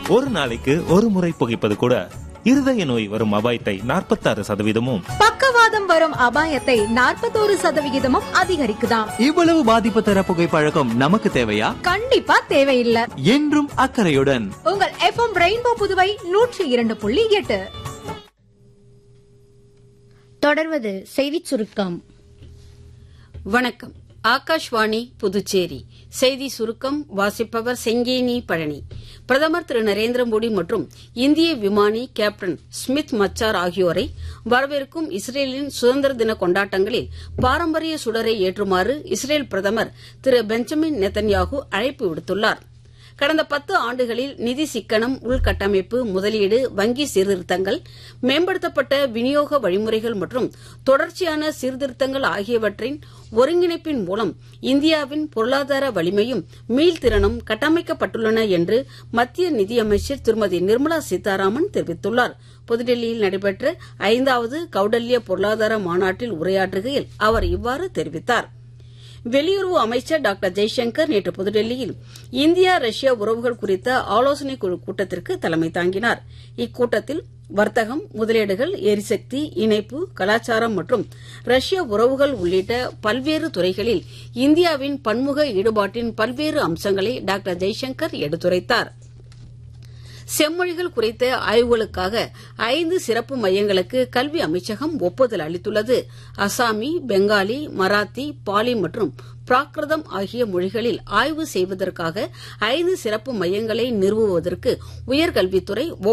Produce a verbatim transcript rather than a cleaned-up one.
ஒரு நாளைக்கு ஒரு முறை புகைப்பது கூட இருதய நோய் வரும் அபாயத்தை நாற்பத்தாறு சதவீதமும் பக்கவாதம் வரும் அபாயத்தை நாற்பத்தோரு சதவிகிதமும் அதிகரிக்குதாம். இவ்வளவு பாதிப்பு தர புகைப்பழக்கம் நமக்கு தேவையா? கண்டிப்பா தேவையில்லை. என்றும் அக்கறையுடன் உங்கள் எஃப்எம் ரெயின்போ புதுவை நூற்றி இரண்டு புள்ளி எட்டு. தொடர்வது செய்திச் சுருக்கம். வணக்கம். ஆகாஷ்வாணி புதுச்சேரி செய்தி சுருக்கம் வாசிப்பவர் செங்கேனி பழனி. பிரதமர் திரு நரேந்திர மோடி மற்றும் இந்திய விமானி கேப்டன் ஸ்மித் மச்சார் ஆகியோரை வரவேற்கும் இஸ்ரேலின் சுதந்திர தின கொண்டாட்டங்களில் பாரம்பரிய சுடரை ஏற்றுமாறு இஸ்ரேல் பிரதமர் திரு பெஞ்சமின் நெத்தன்யாகு அழைப்பு விடுத்துள்ளார். கடந்த பத்து ஆண்டுகளில் நிதி சிக்கனம், உள்கட்டமைப்பு, முதலீடு, வங்கி சீர்திருத்தங்கள், மேம்படுத்தப்பட்ட விநியோக வழிமுறைகள் மற்றும் தொடர்ச்சியான சீர்திருத்தங்கள் ஆகியவற்றின் ஒருங்கிணைப்பின் மூலம் இந்தியாவின் பொருளாதார வலிமையும் மீள்திறனும் கட்டமைக்கப்பட்டுள்ளன என்று மத்திய நிதியமைச்சர் திருமதி நிர்மலா சீதாராமன் தெரிவித்துள்ளார். புதுடெல்லியில் நடைபெற்ற ஐந்தாவது கௌடல்ய பொருளாதார மாநாட்டில் உரையாற்றுகையில் அவர் இவ்வாறு தெரிவித்தார். வெளியுறவு அமைச்சர் டாக்டர் ஜெய்சங்கர் நேற்று புதுடெல்லியில் இந்தியா ரஷ்யா உறவுகள் குறித்த ஆலோசனைக் குழு கூட்டத்திற்கு தலைமை தாங்கினார். இக்கூட்டத்தில் வர்த்தகம், முதலீடுகள், எரிசக்தி, இணைப்பு, கலாச்சாரம் மற்றும் ரஷ்ய உறவுகள் உள்ளிட்ட பல்வேறு துறைகளில் இந்தியாவின் பன்முக ஈடுபாட்டின் பல்வேறு அம்சங்களை டாக்டர் ஜெய்சங்கர் எடுத்துரைத்தார். செம்மொழிகள் குறித்த ஆய்வுகளுக்காக ஐந்து சிறப்பு மையங்களுக்கு கல்வி அமைச்சகம் ஒப்புதல் அளித்துள்ளது. அசாமி, பெங்காலி, மராத்தி, பாலி மற்றும் பிராகிருதம் ஆகிய மொழிகளில் ஆய்வு செய்வதற்காக ஐந்து சிறப்பு மையங்களை நிறுவுவதற்கு உயர்கல்வித்துறை